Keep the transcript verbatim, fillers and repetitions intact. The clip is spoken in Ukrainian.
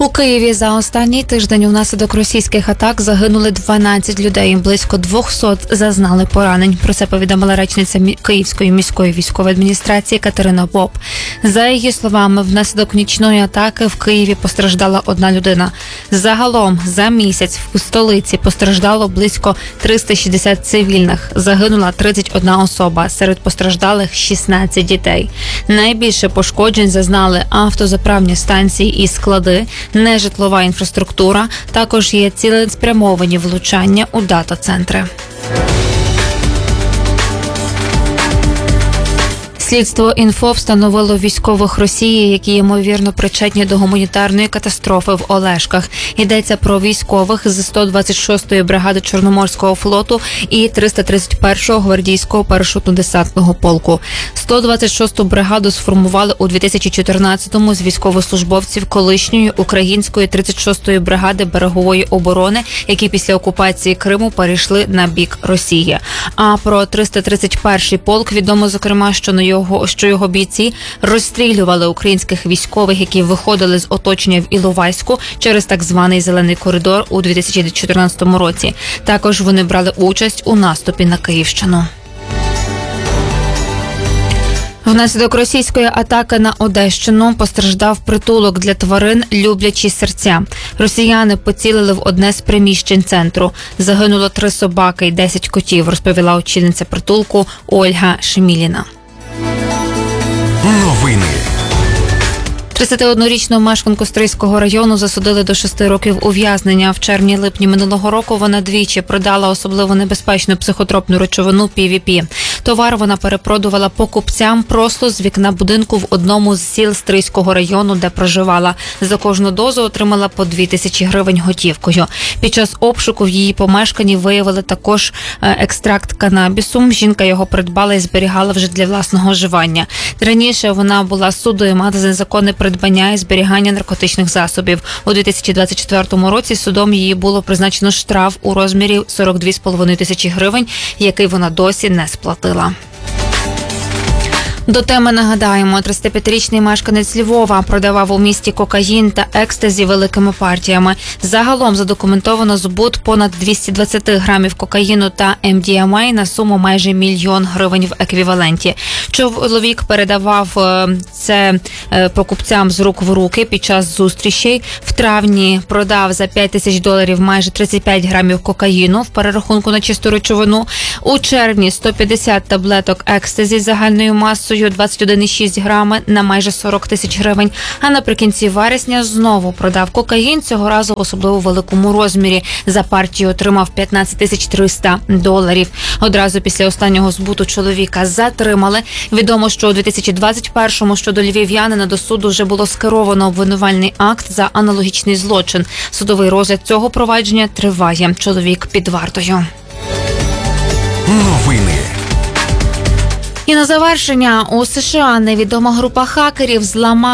У Києві за останній тиждень унаслідок російських атак загинули дванадцять людей, близько двісті зазнали поранень. Про це повідомила речниця Київської міської військової адміністрації Катерина Поп. За її словами, внаслідок нічної атаки в Києві постраждала одна людина. Загалом за місяць в столиці постраждало близько триста шістдесят цивільних. Загинула тридцять одна особа, серед постраждалих шістнадцять дітей. Найбільше пошкоджень зазнали автозаправні станції і склади, нежитлова інфраструктура, також є цілеспрямовані влучання у дата-центри. Слідство «Інфо» встановило військових Росії, які, ймовірно, причетні до гуманітарної катастрофи в Олешках. Йдеться про військових з сто двадцять шостої бригади Чорноморського флоту і триста тридцять першого гвардійського парашютно-десантного полку. сто двадцять шосту бригаду сформували у дві тисячі чотирнадцятому з військовослужбовців колишньої української тридцять шостої бригади берегової оборони, які після окупації Криму перейшли на бік Росії. А про триста тридцять перший полк відомо, зокрема, що на його що його бійці розстрілювали українських військових, які виходили з оточення в Іловайську через так званий «Зелений коридор» у дві тисячі чотирнадцятому році. Також вони брали участь у наступі на Київщину. Внаслідок російської атаки на Одещину постраждав притулок для тварин «Люблячі серця». Росіяни поцілили в одне з приміщень центру. Загинуло три собаки і десять котів, розповіла очільниця притулку Ольга Шеміліна. Новини. тридцятиоднорічну мешканку Стрийського району засудили до шести років ув'язнення. В червні-липні минулого року вона двічі продала особливо небезпечну психотропну речовину пі ві пі. Товар вона перепродувала покупцям просто з вікна будинку в одному з сіл Стрийського району, де проживала. За кожну дозу отримала по дві тисячі гривень готівкою. Під час обшуку в її помешканні виявили також екстракт канабісу. Жінка його придбала і зберігала вже для власного вживання. Раніше вона була судима за незаконне придбання і зберігання наркотичних засобів. У дві тисячі двадцять четвертому році судом її було призначено штраф у розмірі сорок дві з половиною тисячі гривень, який вона досі не сплатила. До теми нагадаємо, тридцятип'ятирічний мешканець Львова продавав у місті кокаїн та екстазі великими партіями. Загалом задокументовано збут понад двісті двадцять грамів кокаїну та ем ді ем а на суму майже мільйон гривень в еквіваленті. Чоловік передавав це покупцям з рук в руки під час зустрічей. В травні продав за п'ять тисяч доларів майже тридцять п'ять грамів кокаїну в перерахунку на чисту речовину. У червні сто п'ятдесят таблеток екстазі загальною масою двадцять один цілих шість грами на майже сорок тисяч гривень. А наприкінці вересня знову продав кокаїн, цього разу в особливо великому розмірі. За партію отримав п'ятнадцять тисяч триста доларів. Одразу після останнього збуту чоловіка затримали. Відомо, що у дві тисячі двадцять першому щодо львів'янина до суду вже було скеровано обвинувальний акт за аналогічний злочин. Судовий розгляд цього провадження триває. Чоловік під вартою. Новини. І на завершення, у США невідома група хакерів зламала